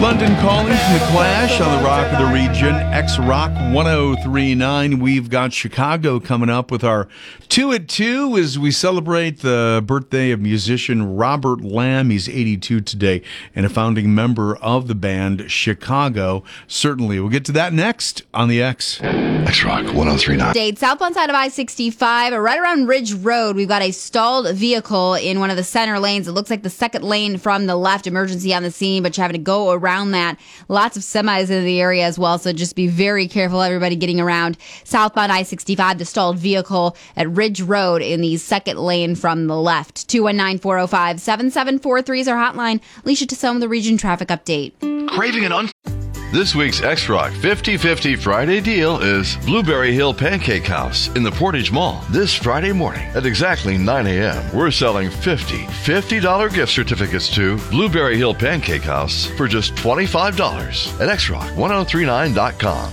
London Calling from The Clash on the Rock of the Region, X-Rock 1039. We've got Chicago coming up with our 2 at 2 as we celebrate the birthday of musician Robert Lamb. He's 82 today and a founding member of the band Chicago. Certainly. We'll get to that next on the X. X-Rock 1039. Date southbound side of I-65, right around Ridge Road. We've got a stalled vehicle in one of the center lanes. It looks like the second lane from the left. Emergency on the scene, but you're having to go around that. Lots of semis in the area as well, so just be very careful, everybody getting around southbound I-65, the stalled vehicle at Ridge Road in the second lane from the left. 219-405-7743 is our hotline. Alicia Tassone, the Region Traffic Update. Craving an This week's X-Rock 50-50 Friday deal is Blueberry Hill Pancake House in the Portage Mall. This Friday morning at exactly 9 a.m., we're selling $50 gift certificates to Blueberry Hill Pancake House for just $25 at xrock1039.com.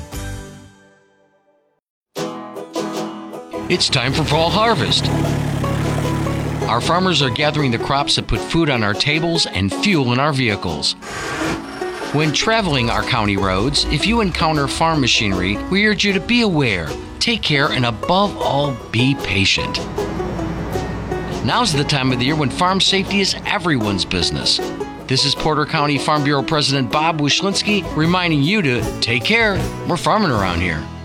It's time for fall harvest. Our farmers are gathering the crops that put food on our tables and fuel in our vehicles. When traveling our county roads, if you encounter farm machinery, we urge you to be aware, take care, and above all, be patient. Now's the time of the year when farm safety is everyone's business. This is Porter County Farm Bureau President Bob Wyszynski reminding you to take care. We're farming around here.